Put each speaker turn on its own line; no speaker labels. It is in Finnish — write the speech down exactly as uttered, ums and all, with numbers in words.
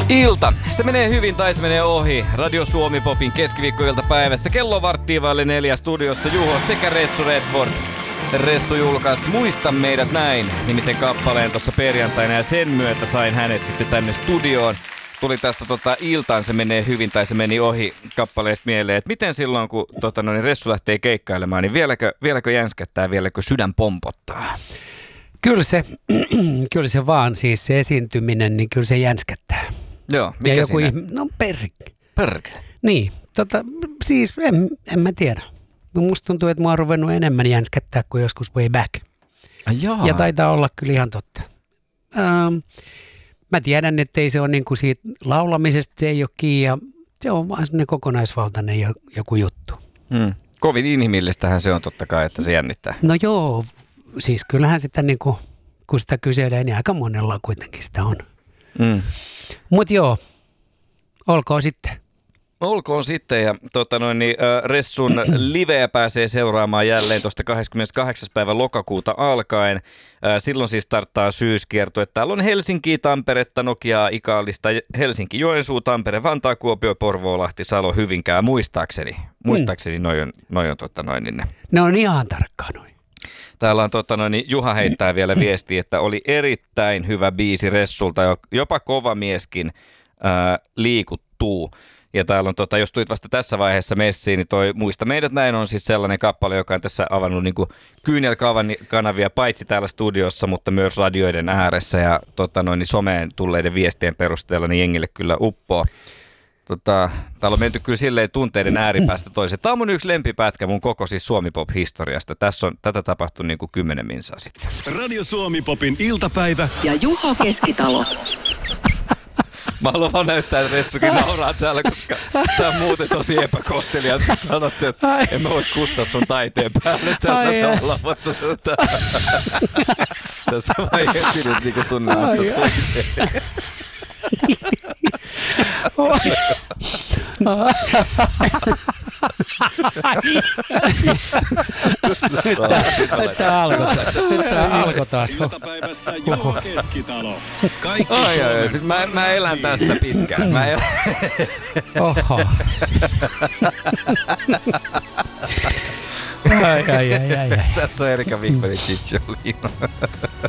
Ilta. Se menee hyvin tai se menee ohi. Radio Suomi Popin keskiviikkoiltapäivässä. Kello varttii vaille neljä studiossa Juho sekä Ressu Redford. Ressu julkaisi Muista meidät näin -nimisen kappaleen tuossa perjantaina ja sen myötä sain hänet sitten tänne studioon. Tuli tästä tota, Iltaan se menee hyvin tai se meni ohi -kappaleesta mieleen, että miten silloin kun tota, no, niin Ressu lähtee keikkailemaan, niin vieläkö, vieläkö jänskättää, vieläkö sydän pompottaa?
Kyllä se, kyllä se vaan, siis se esiintyminen, niin kyllä se jänskättää.
Joo, mikä
ja joku
siinä?
Ihm- no perkele.
Perkele.
Niin, tota, siis en, en mä tiedä. Musta tuntuu, että mua on ruvennut enemmän jänskättää kuin joskus way back.
Jaa.
Ja taitaa olla kyllä ihan totta. Ähm, mä tiedän, että ei se ole niinku siitä laulamisesta, se ei ole kiinni ja se on vaan semmoinen kokonaisvaltainen jo, joku juttu.
Hmm. Kovin inhimillistähän se on totta kai, että se jännittää.
No joo, siis kyllähän sitä niinku, kun sitä kyselee, niin aika monella kuitenkin sitä on.
Hmm.
Mut joo, olkoon sitten.
Olkoon sitten ja tota noin, niin, äh, Ressun liveä pääsee seuraamaan jälleen tuosta kahdeskymmeneskahdeksas päivä lokakuuta alkaen. Äh, silloin siis starttaa syyskiertue. Täällä on Helsinki, Tamperetta, Nokiaa, Ikaalista, Helsinki, Joensuu, Tampere, Vantaa, Kuopio, Porvoo, Lahti, Salo, Hyvinkää. Muistaakseni, muistaakseni noi on, noi on, tota noin, niin ne.
Ne on ihan tarkkaan noin.
Täällä on tota noin, Juha heittää vielä viestiä, että oli erittäin hyvä biisi Ressulta, jopa kova mieskin äh, liikuttuu. Ja täällä on, tota, jos tulit vasta tässä vaiheessa messiin, niin toi Muista meidät näin on siis sellainen kappale, joka on tässä avannut niin kuin kyynelkanavia paitsi täällä studiossa, mutta myös radioiden ääressä ja tota, noin, niin someen tulleiden viestien perusteella niin jengille kyllä uppoo. Tota, täällä on menty kyllä silleen tunteiden ääripäästä toiseen. Tämä on mun yksi lempipätkä mun koko siis Suomi-pop-historiasta. Tässä on, tätä tapahtui niin kuin kymmenen minsaa sitten.
Radio Suomi Popin iltapäivä
ja Juho Keskitalo.
Mä haluan vaan näyttää, että Ressukin nauraa täällä, koska tää on muuten tosi epäkohteliasta. Sanotte, että ai. En mä voi kustaa sun taiteen päälle tällä tavalla, mutta tota, tässä vaiheessa nyt niinku tunnelmasta toiseen.
Tämä alkoi taas.
Iltapäivässä Juho Keskitalo. Kaikki
ai, ai, ai. Sitten mä, mä elän tässä pitkään. Mä elän.
Oho. Ai, ai, ai, ai, ai.
Tässä on Erika Wikberg Cicciolino.